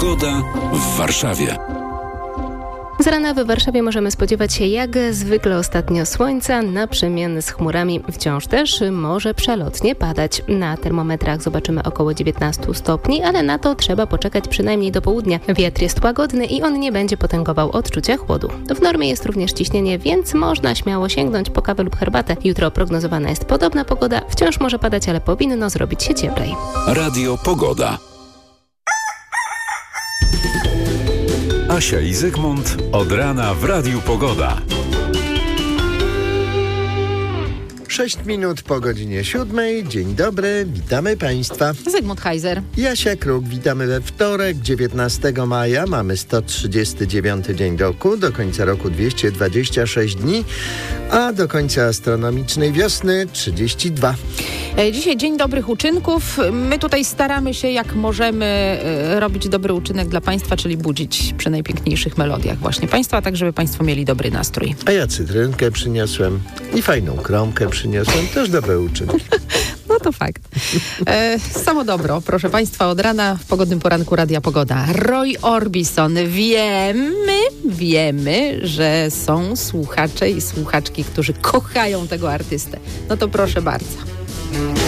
Pogoda w Warszawie. Z rana w Warszawie możemy spodziewać się jak zwykle ostatnio słońca, na przemian z chmurami. Wciąż też może przelotnie padać. Na termometrach zobaczymy około 19 stopni, ale na to trzeba poczekać przynajmniej do południa. Wiatr jest łagodny i on nie będzie potęgował odczucia chłodu. W normie jest również ciśnienie, więc można śmiało sięgnąć po kawę lub herbatę. Jutro prognozowana jest podobna pogoda. Wciąż może padać, ale powinno zrobić się cieplej. Radio Pogoda. Asia i Zygmunt od rana w Radiu Pogoda. 6 minut po godzinie 7. Dzień dobry, witamy Państwa. Zygmunt Heiser. Jasia Kruk, witamy we wtorek, 19 maja. Mamy 139 dzień roku, do końca roku 226 dni, a do końca astronomicznej wiosny 32. Dzisiaj dzień dobrych uczynków. My tutaj staramy się jak możemy robić dobry uczynek dla Państwa, czyli budzić przy najpiękniejszych melodiach właśnie Państwa, tak żeby Państwo mieli dobry nastrój. A ja cytrynkę przyniosłem i fajną kromkę przyniosłem, też dobre uczynki. No to fakt. Samo dobro, proszę Państwa, od rana w pogodnym poranku Radia Pogoda. Roy Orbison. Wiemy, że są słuchacze i słuchaczki, którzy kochają tego artystę. No to proszę bardzo.